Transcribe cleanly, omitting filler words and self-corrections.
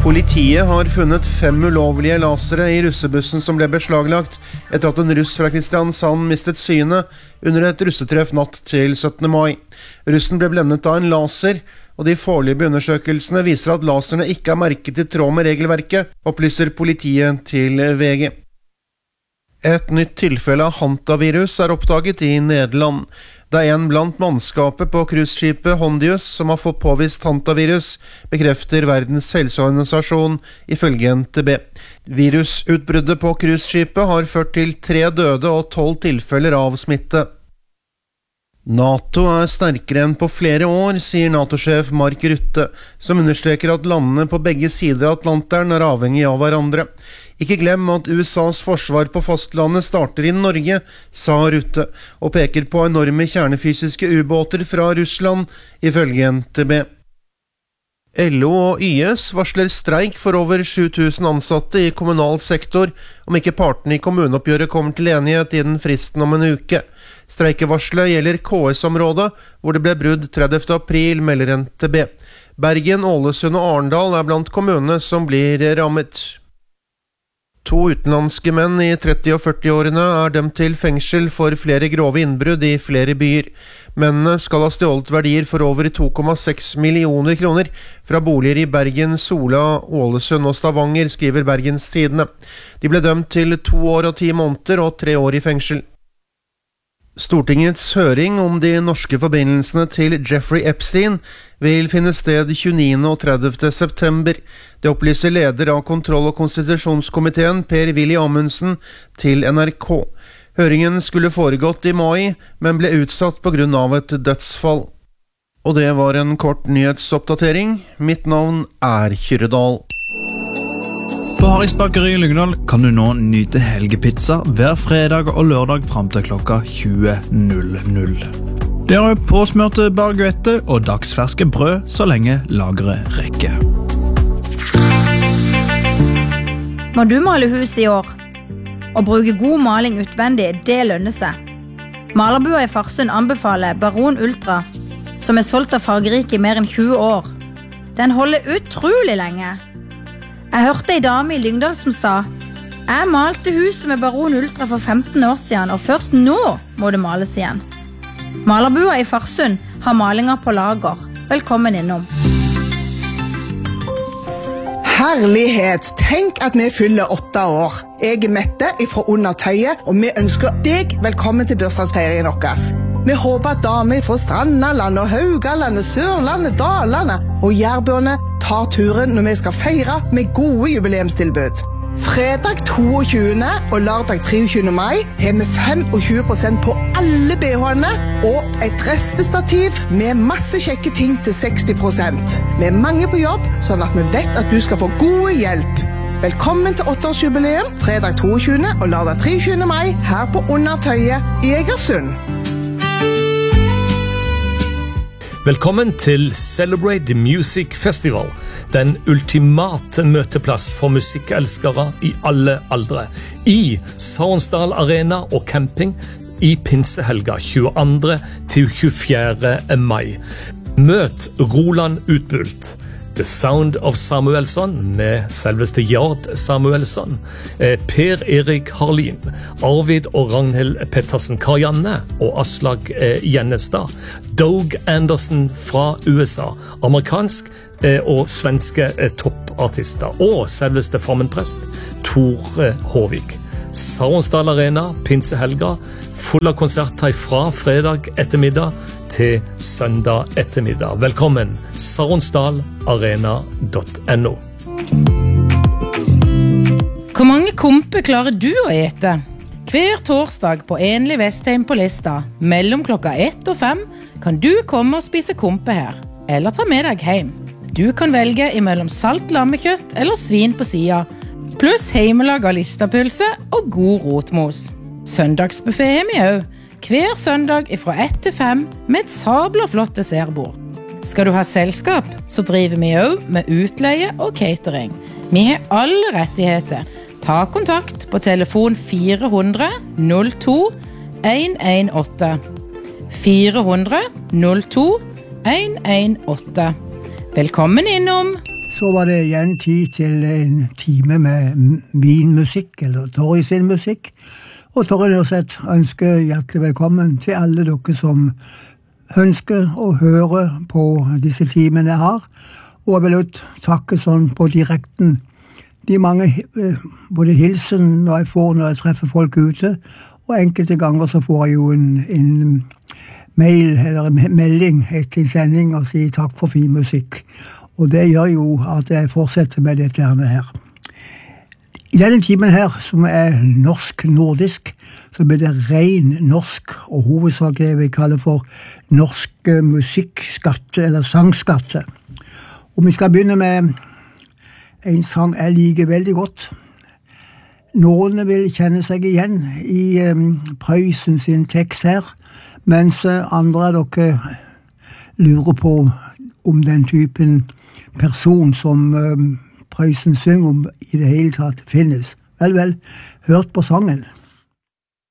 Politiet har funnet 5 ulovlige lasere i russebussen som ble beslaglagt etter at en russ fra Kristiansand mistet synet under et russetreff natt til 17. mai. Russen ble blendet av en laser, og de foreløpige undersøkelsene viser at laserne ikke er merket i tråd med regelverket, opplyser politiet til VG. Et nytt tilfelle av hantavirus er oppdaget i Nederland. Det er en blant mannskapet på cruiseskipet Hondius som har fått påvist hantavirus, bekrefter Verdens helseorganisasjon ifølge NTB. Virusutbruddet på cruiseskipet har ført til 3 døde og 12 tilfeller av smitte. NATO er sterkere enn på flere år, sier NATO-sjef Mark Rutte, som understreker at landene på begge sider av Atlanteren er avhengig av hverandre. Ikke glem at USAs forsvar på fastlandet starter i Norge, sa Rutte, og peker på enorme kjernefysiske ubåter fra Russland, ifølge NTB. LO og YS varsler streik for over 7000 ansatte i kommunal sektor, om ikke partene i kommuneoppgjøret kommer til enighet innen fristen om en uke. Streikevarslet gjelder KS-området, hvor det ble brudd 30. april, melder NTB. Bergen, Ålesund og Arendal er blant kommunene som blir rammet. 2 utenlandske menn i 30- og 40-årene er dømt til fengsel for flere grove innbrudd i flere byer. Mennene skal ha stjålet verdier for over 2,6 millioner kroner fra boliger i Bergen, Sola, Ålesund og Stavanger, skriver Bergens Tidende. De ble dømt til 2 år og 10 måneder og 3 år i fengsel. Stortingets høring om de norske forbindelsene til Jeffrey Epstein vil finne sted 29. og 30. september. Det opplyser leder av kontroll- og konstitusjonskomiteen Per-Willy Amundsen til NRK. Høringen skulle foregått i mai, men ble utsatt på grunn av et dødsfall. Og det var en kort nyhetsoppdatering. Mitt navn er Kyrredal. På Harrys Bakeri i Lyngdal kan du nå nyte helgepizza hver fredag og lørdag frem til klokka 20.00. Det er påsmørte baguette og dagsferske brød så lenge lageret rekker. Må du male hus i år? Og bruke god maling utvendig, det lønner seg. Malerbua i Farsund anbefaler Baron Ultra, som er solgt av fargerike i mer enn 20 år. Den holder utrolig lenge. Jeg hørte en dame i Lyngdal som sa: «Jeg malte huset med Baron Ultra for 15 år siden, og først nå må det males igjen.» Malerbua i Farsund har malinger på lager. Velkommen innom. Herlighet, tenk at vi fyller 8 år. Jeg er Mette fra Undertøyet, og vi ønsker deg velkommen til bursdagsferien vår. Vi håper at damer fra Strandaland og Haugalandet, Sørlandet, Dalane og Jærbøene tar turen når vi skal feire med gode jubileumstilbud. Fredag 22. og lørdag 23. mai har vi 25% på alle BH-ene og et restestativ med masse kjekke ting til 60%. Vi er mange på jobb, sånn at vi vet at du skal få god hjelp. Velkommen til 8-årsjubileum, fredag 22. og lørdag 23. mai her på Undertøyet i Egersund. Velkommen til Celebrate the Music Festival, den ultimate møteplass for musikkelskere i alle aldre, i Saronsdal Arena og camping i pinsehelga 22. til 24. mai. Møt Roland Utbult, The Sound of Samuelsson med selveste Jard Samuelsson, Per-Erik Harlin, Arvid og Ragnhild Pettersen Karianne og Aslag Gjennestad, Doug Anderson fra USA, amerikansk og svenske toppartister, og selveste formenprest Tor Håvik. Saronsdal Arena, pinsehelga, full av konserter fra fredag ettermiddag til søndag ettermiddag. Velkommen, saronsdalarena.no. Hvor mange kompe klarer du å ete? Hver torsdag på Enlig Vestheim på Lista, mellom klokka 1 og 5, kan du komme og spise kompe her, eller ta med deg hjem. Du kan velge imellom salt lammekjøtt eller svin på sida, pluss heimelaga listapølse og god rotmos. Søndagsbuffet har vi også, hver søndag fra 1 til 5 med et sabla flott dessertbord. Skal du ha selskap, så driver vi også med utleie og catering. Vi har alle rettigheter. Ta kontakt på telefon 400 02 118. 400 02 118. Velkommen innom Så var det igjen tid til en time med min musikk, eller Torry sin musikk. Og Torry Nørseth ønsker hjertelig velkommen til alle dere som ønsker å høre på disse timene jeg har. Og jeg vil takke sånn på direkten de mange både hilsen når jeg treffer folk ute, og enkelte ganger så får jeg jo en mail eller en melding etter en sending og sier takk for fin musikk. Og det gjør jo at jeg fortsetter med dette her. I denne timen her, som norsk-nordisk, så blir det ren norsk, og hovedsaken vi kaller for norsk musikkskatte, eller sangskatte. Og vi skal begynne med en sang jeg liker veldig godt. Noen vil kjenne seg igjen i Prøysen sin tekst her, mens andre av dere lurer på om den typen person som Prøysen synger om i det hele tatt finnes. Vel, hørt på sangen.